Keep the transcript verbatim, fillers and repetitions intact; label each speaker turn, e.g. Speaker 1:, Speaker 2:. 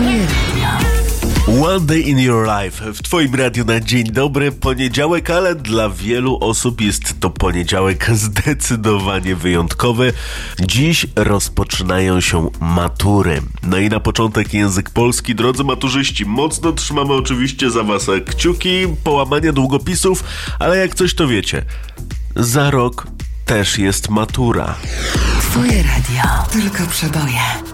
Speaker 1: Twoje radio.
Speaker 2: One Day in Your Life w Twoim radiu na dzień dobry. Poniedziałek, ale dla wielu osób jest to poniedziałek zdecydowanie wyjątkowy. Dziś rozpoczynają się matury. No i na początek język polski. Drodzy maturzyści, mocno trzymamy oczywiście za Was kciuki, połamania długopisów, ale jak coś to wiecie, za rok też jest matura.
Speaker 1: Twoje radio. Tylko przeboje.